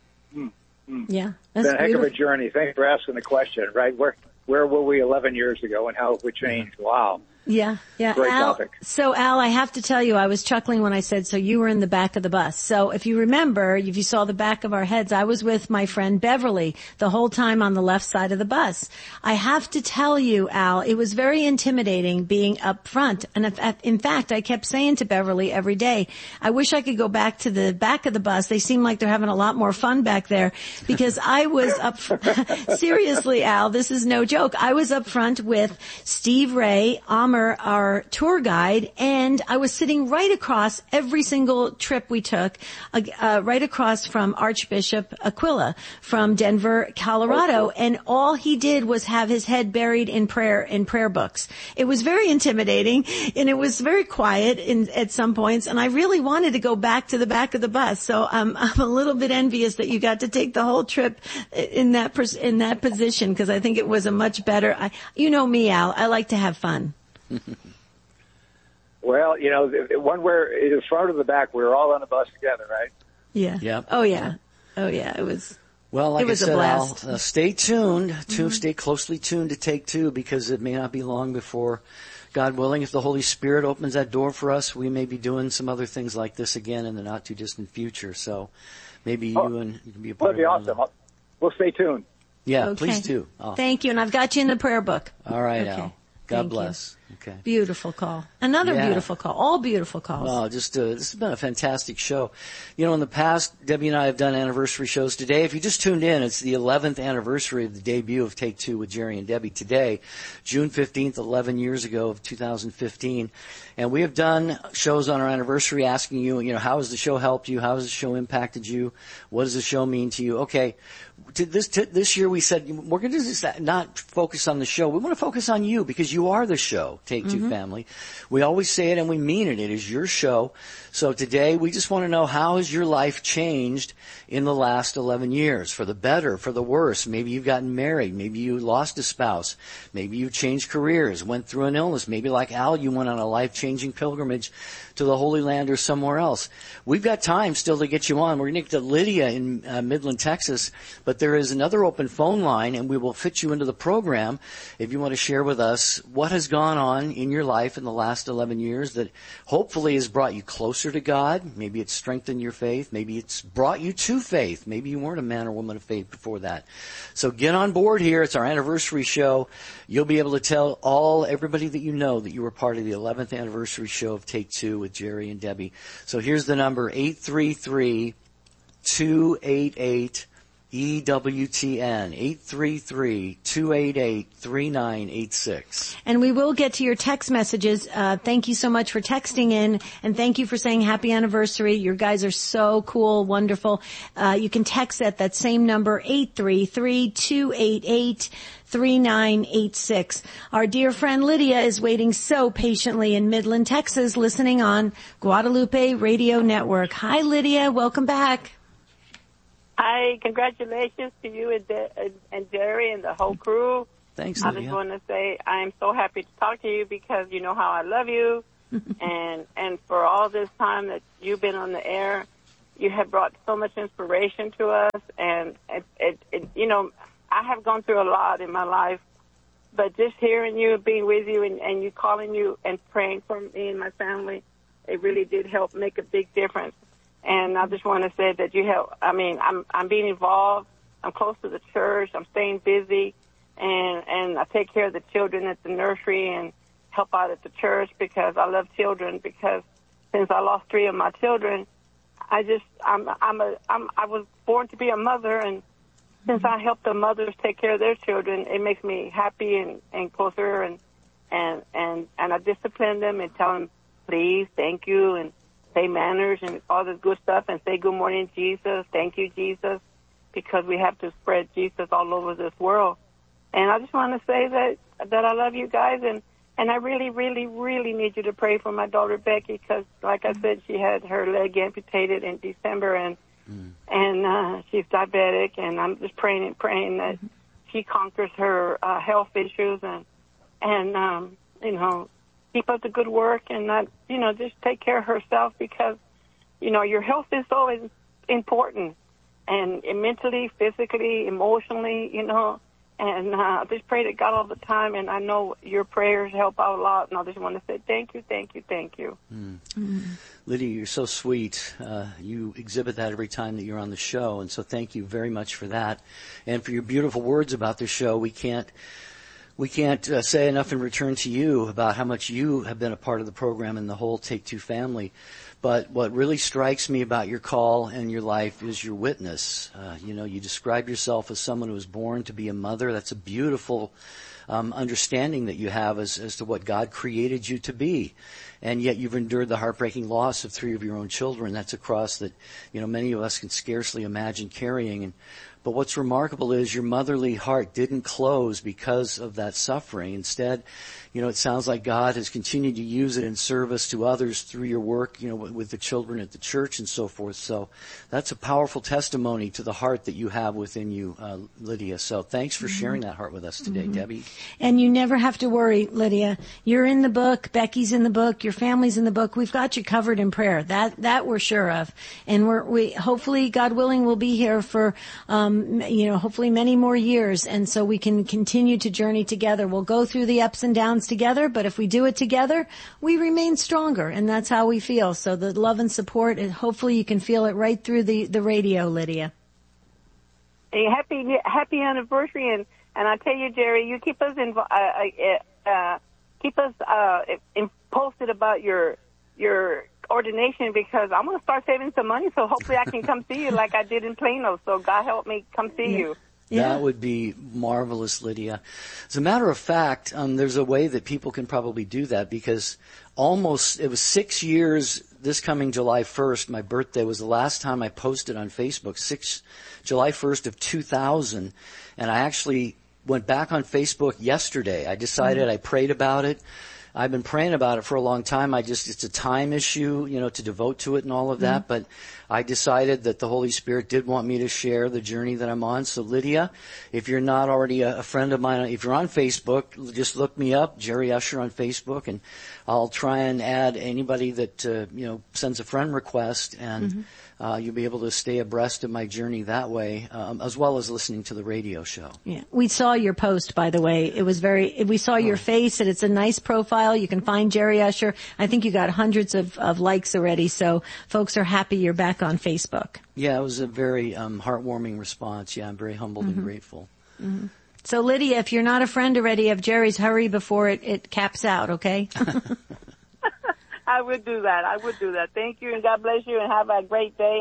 S16: Mm.
S1: Yeah.
S16: It's
S1: That's
S16: been a heck of a
S1: beautiful.
S16: journey. Thanks for asking the question, right? Where where were we eleven years ago and how have we changed? Wow.
S1: Yeah, yeah.
S16: Great
S1: Al,
S16: topic.
S1: So Al, I have to tell you, I was chuckling when I said, so you were in the back of the bus. So if you remember, if you saw the back of our heads, I was with my friend Beverly the whole time on the left side of the bus. I have to tell you, Al, it was very intimidating being up front. And if, in fact, I kept saying to Beverly every day, I wish I could go back to the back of the bus. They seem like they're having a lot more fun back there because I was up, seriously, Al, this is no joke. I was up front with Steve Ray, Amr, our tour guide, and I was sitting right across every single trip we took, uh, uh, right across from Archbishop Aquila from Denver, Colorado, and all he did was have his head buried in prayer, in prayer books. It was very intimidating, and it was very quiet in, at some points, and I really wanted to go back to the back of the bus, so um, I'm a little bit envious that you got to take the whole trip in that, pers- in that position, because I think it was a much better, I, you know me, Al, I like to have fun.
S16: Well, you know, the- the one where it is front or the back, we were all on the bus together, right?
S1: Yeah.
S2: Yep.
S1: Oh yeah. Oh yeah. It was.
S2: Well, like
S1: it was
S2: I said,
S1: a blast.
S2: Al, uh, stay tuned to
S1: Mhm.
S2: stay closely tuned to Take Two because it may not be long before, God willing, if the Holy Spirit opens that door for us, we may be doing some other things like this again in the not too distant future. So maybe you
S16: Oh,
S2: and you can be a part
S16: That'd be
S2: of it.
S16: awesome. We'll stay tuned.
S2: Yeah,
S1: Okay.
S2: please do. Oh.
S1: Thank you, and I've got you in the prayer book.
S2: All right,
S1: Okay.
S2: Al. God
S1: Thank you.
S2: bless. Okay.
S1: Beautiful call. Another
S2: Yeah.
S1: beautiful call. All beautiful calls.
S2: Well, just uh, this has been a fantastic show. You know, in the past, Debbie and I have done anniversary shows. Today, if you just tuned in, it's the eleventh anniversary of the debut of Take Two with Jerry and Debbie. Today, June fifteenth, eleven years ago of two thousand fifteen. And we have done shows on our anniversary asking you, you know, how has the show helped you? How has the show impacted you? What does the show mean to you? Okay. To this, to this year we said, we're going to just not focus on the show. We want to focus on you because you are the show, Take Two
S17: Mhm.
S2: family. We always say it and we mean it. It is your show. So today we just want to know, how has your life changed in the last eleven years? For the better, for the worse. Maybe you've gotten married. Maybe you lost a spouse. Maybe you changed careers, went through an illness. Maybe like Al, you went on a life-changing pilgrimage to the Holy Land or somewhere else. We've got time still to get you on. We're going to get to Lydia in uh, Midland, Texas, but there is another open phone line and we will fit you into the program if you want to share with us what has gone on in your life in the last eleven years that hopefully has brought you closer to God. Maybe it's strengthened your faith. Maybe it's brought you to faith. Maybe you weren't a man or woman of faith before that. So get on board here. It's our anniversary show. You'll be able to tell all, everybody that you know that you were part of the eleventh anniversary show of Take Two with Jerry and Debbie. So here's the number, eight three three, two eight eight, E W T N, eight three three, two eight eight, three nine eight six.
S1: And we will get to your text messages. Uh, thank you so much for texting in, and thank you for saying happy anniversary. Your guys are so cool, wonderful. Uh, you can text at that same number, eight three three, two eight eight, three nine eight six. Our dear friend Lydia is waiting so patiently in Midland, Texas, listening on Guadalupe Radio Network. Hi, Lydia. Welcome back.
S17: Hi, congratulations to you and, De- and Jerry and the whole crew.
S2: Thanks,
S17: I
S2: Lydia.
S17: just want to say I am so happy to talk to you because you know how I love you. and and for all this time that you've been on the air, you have brought so much inspiration to us. And, it, it, it, you know, I have gone through a lot in my life, but just hearing you, being with you, and, and you calling you and praying for me and my family, it really did help make a big difference. And I just want to say that you help. I mean, I'm I'm being involved. I'm close to the church. I'm staying busy, and and I take care of the children at the nursery and help out at the church because I love children. Because since I lost three of my children, I just I'm I'm a I'm I was born to be a mother, and since I help the mothers take care of their children, it makes me happy and and closer, and and and and I discipline them and tell them please, thank you, and say manners and all this good stuff, and say good morning, Jesus, thank you, Jesus, because we have to spread Jesus all over this world. And I just want to say that that I love you guys, and, and I really, really, really need you to pray for my daughter, Becky, because, like I said, she had her leg amputated in December, and mm. and uh, she's diabetic, and I'm just praying and praying that she conquers her uh, health issues, and, and um, you know, keep up the good work and not, you know, just take care of herself because, you know, your health is always important and, and mentally, physically, emotionally, you know, and uh, I just pray to God all the time, and I know your prayers help out a lot, and I just want to say thank you, thank you, thank you.
S2: Mm. Mm. Lydia, you're so sweet. Uh, you exhibit that every time that you're on the show, and so thank you very much for that. And for your beautiful words about the show. We can't We can't uh, say enough in return to you about how much you have been a part of the program and the whole Take Two family. But what really strikes me about your call and your life is your witness. Uh, you know, you describe yourself as someone who was born to be a mother. That's a beautiful um, understanding that you have as, as to what God created you to be. And yet you've endured the heartbreaking loss of three of your own children. That's a cross that, you know, many of us can scarcely imagine carrying. And But what's remarkable is your motherly heart didn't close because of that suffering. Instead, you know, it sounds like God has continued to use it in service to others through your work, you know, with the children at the church and so forth. So that's a powerful testimony to the heart that you have within you, uh, Lydia. So thanks for sharing that heart with us today, mm-hmm. Debbie.
S1: And you never have to worry, Lydia. You're in the book. Becky's in the book. Your family's in the book. We've got you covered in prayer. That that we're sure of. And we're we hopefully, God willing, we'll be here for um you know, hopefully many more years, and so we can continue to journey together. We'll go through the ups and downs together, but if we do it together, we remain stronger, and that's how we feel. So the love and support, and hopefully you can feel it right through the, the radio, Lydia.
S17: Hey, happy happy anniversary, and, and I tell you, Jerry, you keep us in, uh, uh, keep us uh, in, posted about your your ordination, because I'm going to start saving some money, so hopefully I can come see you like I did in Plano. So God help me come see
S2: yeah.
S17: you.
S2: Yeah. That would be marvelous, Lydia. As a matter of fact, um, there's a way that people can probably do that, because almost, it was six years this coming July first, my birthday was the last time I posted on Facebook, six, July first of two thousand, and I actually went back on Facebook yesterday. I decided, mm-hmm. I prayed about it. I've been praying about it for a long time. I just, it's a time issue, you know, to devote to it and all of that. Mm-hmm. But I decided that the Holy Spirit did want me to share the journey that I'm on. So Lydia, if you're not already a, a friend of mine, if you're on Facebook, just look me up, Jerry Usher on Facebook, and I'll try and add anybody that, uh, you know, sends a friend request, and mm-hmm. Uh, you'll be able to stay abreast of my journey that way, um, as well as listening to the radio show.
S1: Yeah, we saw your post, by the way. It was very, we saw your oh. face, and it's a nice profile. You can find Jerry Usher. I think you got hundreds of, of likes already, so folks are happy you're back on Facebook.
S2: Yeah, it was a very um, heartwarming response. Yeah, I'm very humbled mm-hmm. and grateful.
S1: Mm-hmm. So, Lydia, if you're not a friend already of Jerry's, hurry before it, it caps out, okay?
S17: I would do that. I would do that. Thank you, and God bless you, and have a great day, and,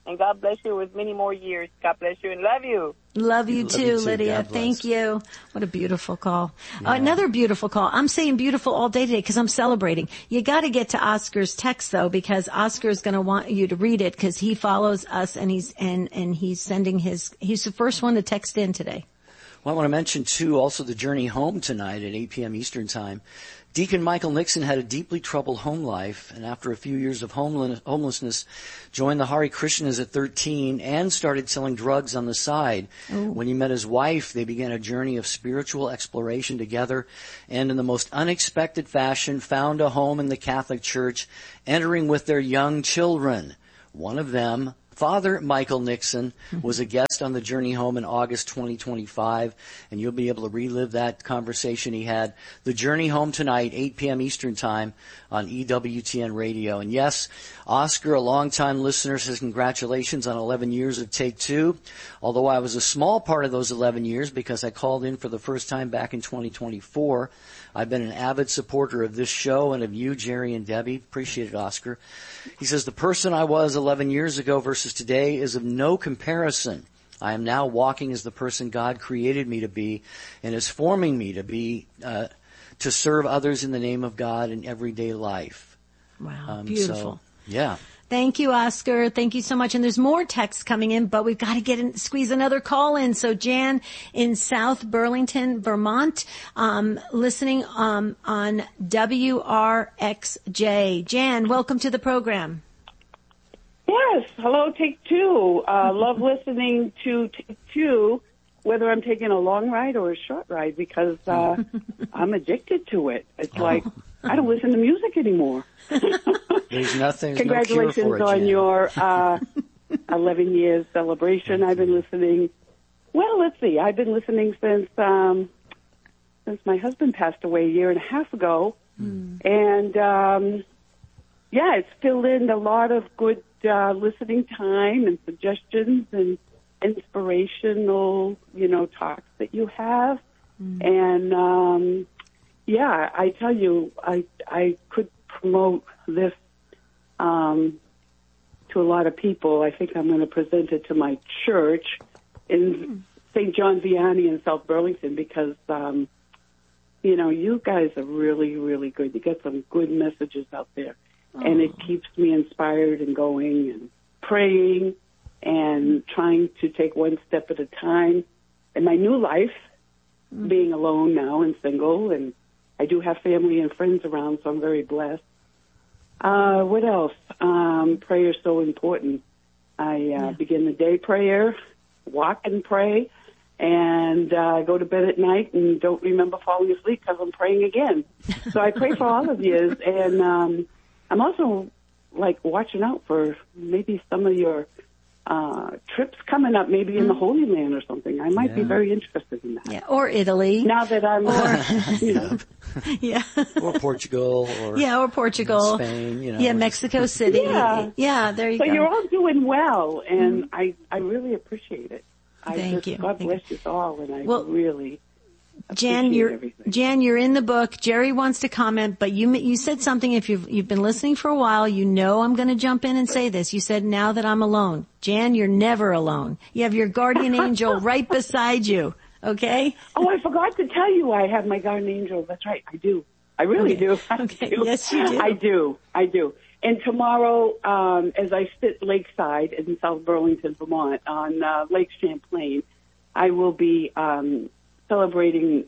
S17: And God bless you with many more years. God bless you and love you.
S1: Love you,
S2: Love
S1: too,
S2: you too.
S1: Lydia.
S2: God bless.
S1: Thank you. What a beautiful call.
S2: Yeah.
S1: Uh, another beautiful call. I'm saying beautiful all day today because I'm celebrating. You got to get to Oscar's text though, because Oscar's going to want you to read it because he follows us and he's and and he's sending his. He's the first one to text in today.
S2: Well, I want to mention, too, also the journey home tonight at eight p.m. Eastern Time. Deacon Michael Nixon had a deeply troubled home life, and after a few years of homelessness, joined the Hare Krishnas at thirteen and started selling drugs on the side. Ooh. When he met his wife, they began a journey of spiritual exploration together, and in the most unexpected fashion, found a home in the Catholic Church, entering with their young children. One of them, Father Michael Nixon, was a guest on the journey home in August twenty twenty-five, and you'll be able to relive that conversation he had. The journey home tonight, eight p.m. Eastern Time on E W T N Radio. And yes, Oscar, a longtime listener, says congratulations on eleven years of Take Two. Although I was a small part of those eleven years because I called in for the first time back in twenty twenty-four. I've been an avid supporter of this show and of you, Jerry and Debbie. Appreciate it, Oscar. He says, the person I was eleven years ago versus today is of no comparison. I am now walking as the person God created me to be and is forming me to be, uh, to serve others in the name of God in everyday life.
S1: Wow,
S2: Um,
S1: beautiful.
S2: So, yeah.
S1: Thank you, Oscar. Thank you so much. And there's more texts coming in, but we've got to get in, squeeze another call in. So Jan in South Burlington, Vermont, um, listening, um, on W R X J. Jan, welcome to the program.
S18: Yes. Hello, Take Two. Uh, love listening to Take Two, whether I'm taking a long ride or a short ride, because, uh, I'm addicted to it. It's
S2: Oh.
S18: like, I don't listen to music anymore.
S2: There's nothing. There's
S18: Congratulations
S2: no cure for it,
S18: on
S2: Jan.
S18: your uh, eleven years celebration. I've been listening. Well, let's see. I've been listening since um, since my husband passed away a year and a half ago, mm. and um, yeah, it's filled in a lot of good uh, listening time and suggestions and inspirational, you know, talks that you have, mm. and um, yeah, I tell you, I I could promote this um, to a lot of people. I think I'm going to present it to my church in Saint John Vianney in South Burlington because, um, you know, you guys are really, really good. You get some good messages out there. Oh. And it keeps me inspired and going and praying and trying to take one step at a time. In my new life, mm-hmm. being alone now and single, and I do have family and friends around, so I'm very blessed. Uh, what else? Um, prayer is so important. I uh, yeah. begin the day prayer, walk and pray, and uh, go to bed at night and don't remember falling asleep because I'm praying again. So I pray for all of you, and um, I'm also like watching out for maybe some of your uh, trips coming up, maybe in the Holy Land or something. I might
S2: yeah.
S18: be very interested in that.
S1: Yeah, or Italy.
S18: Now that I'm,
S1: or,
S18: you know.
S1: yeah.
S2: Or Portugal, or
S1: yeah, or Portugal,
S2: Spain, you know.
S1: Yeah, Mexico City.
S18: Yeah,
S1: yeah there you
S18: so
S1: go.
S18: So you're all doing well, and mm-hmm. I, I really appreciate it. I
S1: Thank
S18: just,
S1: you.
S18: God
S1: Thank
S18: bless you all, and I
S1: well,
S18: really
S1: Jan, you're
S18: everything.
S1: Jan, you're in the book. Jerry wants to comment, but you you said something. If you've you've been listening for a while, you know I'm going to jump in and say this. You said, "Now that I'm alone." Jan, you're never alone. You have your guardian angel right beside you. Okay.
S18: Oh, I forgot to tell you, I have my guardian angel. That's right, I do. I really
S1: okay.
S18: do. I
S1: okay.
S18: do.
S1: Yes, you do.
S18: I do. I do. And tomorrow, um, as I sit lakeside in South Burlington, Vermont, on uh, Lake Champlain, I will be um, celebrating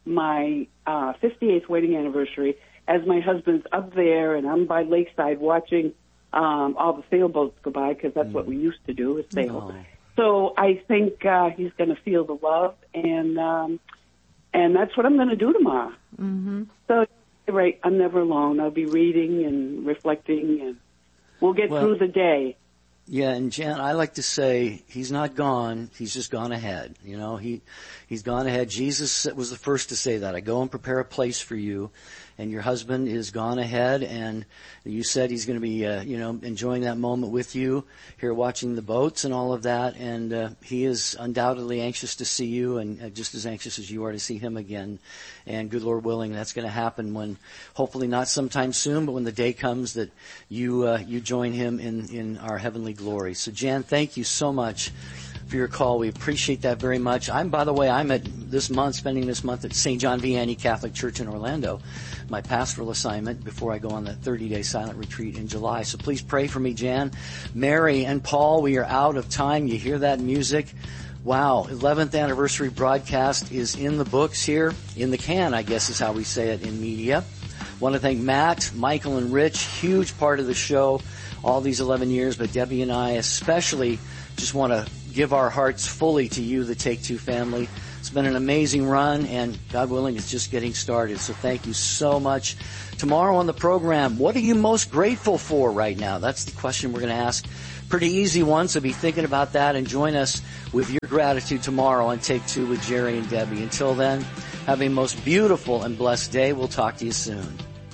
S18: my uh, fifty-eighth wedding anniversary as my husband's up there and I'm by lakeside watching um, all the sailboats go by because that's mm. what we used to do, is sail. Oh. So I think uh, he's going to feel the love, and um, and that's what I'm going to do tomorrow.
S1: Mm-hmm.
S18: So, right, I'm never alone. I'll be reading and reflecting, and we'll get
S2: well,
S18: through the day.
S2: Yeah, and Jan, I like to say he's not gone. He's just gone ahead. You know, he he's gone ahead. Jesus was the first to say that. I go and prepare a place for you. And your husband is gone ahead, and you said he's going to be, uh, you know, enjoying that moment with you here, watching the boats and all of that. And uh, he is undoubtedly anxious to see you, and uh, just as anxious as you are to see him again. And good Lord willing, that's going to happen when, hopefully not sometime soon, but when the day comes that you uh, you join him in in our heavenly glory. So Jan, thank you so much for your call. We appreciate that very much. I'm, by the way, I'm at this month, spending this month at Saint John Vianney Catholic Church in Orlando, my pastoral assignment before I go on that thirty-day silent retreat in July. So please pray for me, Jan. Mary and Paul, we are out of time. You hear that music? Wow, eleventh anniversary broadcast is in the books here, in the can, I guess is how we say it in media. Want to thank Matt, Michael, and Rich, huge part of the show all these eleven years, but Debbie and I especially just want to give our hearts fully to you, the Take Two family. It's been an amazing run, and God willing, it's just getting started. So thank you so much. Tomorrow on the program, what are you most grateful for right now? That's the question we're going to ask. Pretty easy one, so be thinking about that and join us with your gratitude tomorrow on Take Two with Jerry and Debbie. Until then, have a most beautiful and blessed day. We'll talk to you soon.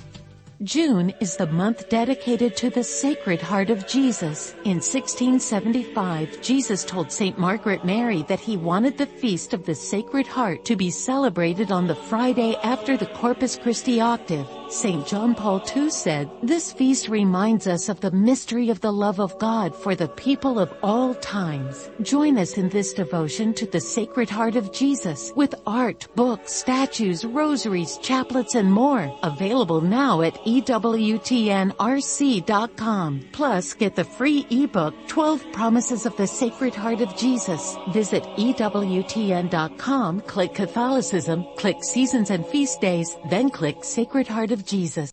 S19: June is the month dedicated to the Sacred Heart of Jesus. In sixteen seventy-five, Jesus told Saint Margaret Mary that he wanted the Feast of the Sacred Heart to be celebrated on the Friday after the Corpus Christi octave. Saint John Paul the Second said, "This feast reminds us of the mystery of the love of God for the people of all times." Join us in this devotion to the Sacred Heart of Jesus with art, books, statues, rosaries, chaplets, and more. Available now at E W T N R C dot com. Plus, get the free ebook, twelve Promises of the Sacred Heart of Jesus. Visit E W T N dot com, click Catholicism, click Seasons and Feast Days, then click Sacred Heart of Jesus.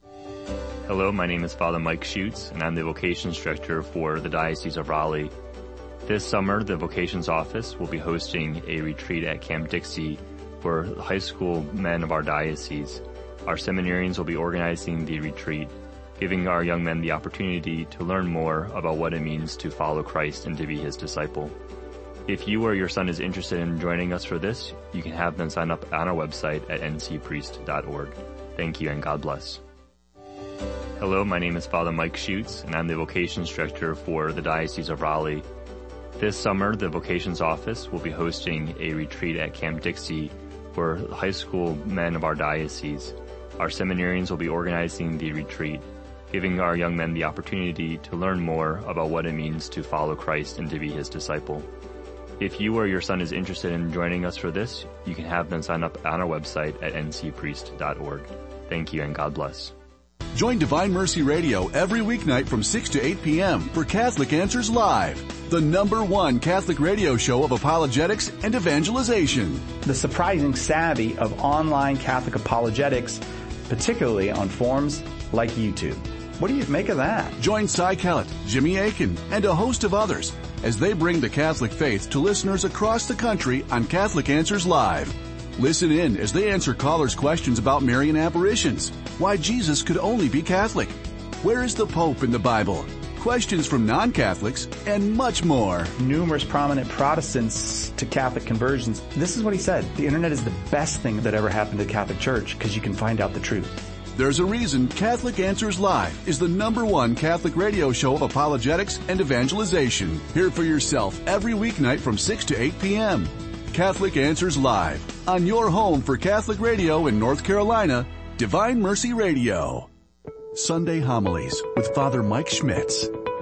S20: Hello, my name is Father Mike Schutz, and I'm the Vocations Director for the Diocese of Raleigh. This summer, the Vocations Office will be hosting a retreat at Camp Dixie for high school men of our diocese. Our seminarians will be organizing the retreat, giving our young men the opportunity to learn more about what it means to follow Christ and to be his disciple. If you or your son is interested in joining us for this, you can have them sign up on our website at n c priest dot org. Thank you and God bless. Hello, my name is Father Mike Schutz, and I'm the Vocations Director for the Diocese of Raleigh. This summer, the Vocations Office will be hosting a retreat at Camp Dixie for high school men of our diocese. Our seminarians will be organizing the retreat, giving our young men the opportunity to learn more about what it means to follow Christ and to be his disciple. If you or your son is interested in joining us for this, you can have them sign up on our website at n c priest dot org. Thank you and God bless.
S21: Join Divine Mercy Radio every weeknight from six to eight p.m. for Catholic Answers Live, the number one Catholic radio show of apologetics and evangelization.
S22: The surprising savvy of online Catholic apologetics, particularly on forums like YouTube. What do you make of that?
S21: Join Cy Kellett, Jimmy Akin, and a host of others as they bring the Catholic faith to listeners across the country on Catholic Answers Live. Listen in as they answer callers' questions about Marian apparitions, why Jesus could only be Catholic, where is the Pope in the Bible, questions from non-Catholics, and much more.
S22: Numerous prominent Protestants to Catholic conversions. This is what he said. The internet is the best thing that ever happened to the Catholic Church because you can find out the truth.
S21: There's a reason Catholic Answers Live is the number one Catholic radio show of apologetics and evangelization. Hear for yourself every weeknight from six to eight p.m. Catholic Answers Live, on your home for Catholic radio in North Carolina, Divine Mercy Radio. Sunday Homilies with Father Mike Schmitz.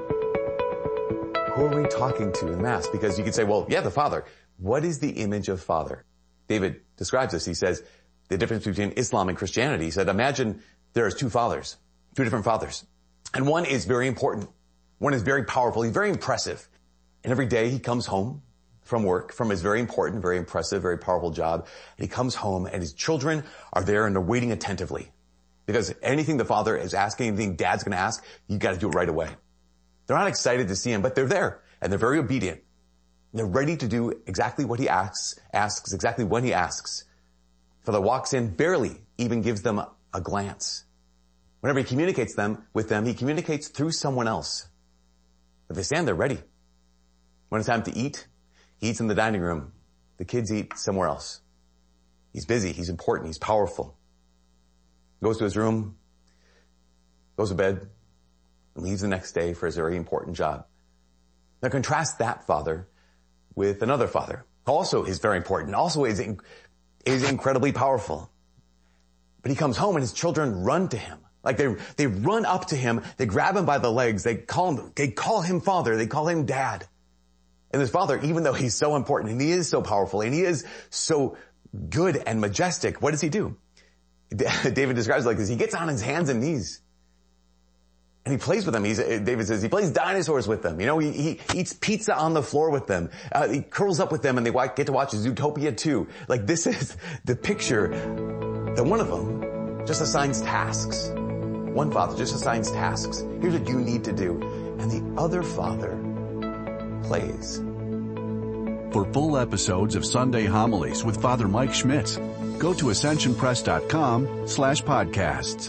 S23: Who are we talking to in Mass? Because you could say, well, yeah, the Father. What is the image of Father? David describes this. He says, the difference between Islam and Christianity. He said, imagine there is two fathers, two different fathers. And one is very important. One is very powerful. He's very impressive. And every day he comes home from work, from his very important, very impressive, very powerful job. And he comes home and his children are there and they're waiting attentively. Because anything the father is asking, anything dad's going to ask, you got to do it right away. They're not excited to see him, but they're there and they're very obedient. And they're ready to do exactly what he asks, asks exactly when he asks. Father walks in, barely even gives them a glance. Whenever he communicates them with them, he communicates through someone else. But they stand there ready. When it's time to eat, he eats in the dining room. The kids eat somewhere else. He's busy. He's important. He's powerful. Goes to his room, goes to bed, and leaves the next day for his very important job. Now contrast that father with another father. Also is very important. Also is, is incredibly powerful. But he comes home and his children run to him Like they, they run up to him, they grab him by the legs, they call him, they call him father, they call him dad. And his father, even though he's so important and he is so powerful and he is so good and majestic, what does he do? David describes it like this. He gets on his hands and knees and he plays with them. He's, David says he plays dinosaurs with them. You know, he, he eats pizza on the floor with them. Uh, he curls up with them and they get to watch Zootopia two. Like this is the picture that one of them just assigns tasks. One father just assigns tasks. Here's what you need to do. And the other father plays.
S21: For full episodes of Sunday Homilies with Father Mike Schmitz, go to ascensionpress.com slash podcasts.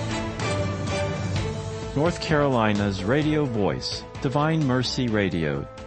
S3: North Carolina's radio voice, Divine Mercy Radio,